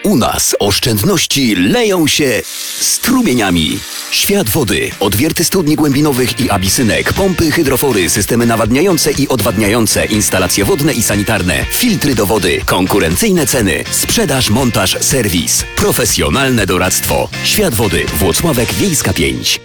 U nas oszczędności leją się strumieniami. Świat wody, odwierty studni głębinowych i abisynek, pompy, hydrofory, systemy nawadniające i odwadniające, instalacje wodne i sanitarne, filtry do wody, konkurencyjne ceny, sprzedaż, montaż, serwis, profesjonalne doradztwo. Świat wody, Włocławek, Wiejska 5.